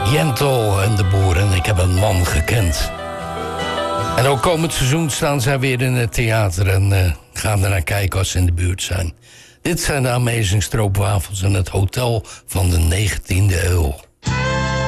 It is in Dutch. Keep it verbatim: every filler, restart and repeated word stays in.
Jentel en de boeren. Ik heb een man gekend. En ook komend seizoen staan zij weer in het theater. En uh, gaan er naar kijken als ze in de buurt zijn. Dit zijn de Amazing Stroopwafels en het hotel van de negentiende eeuw.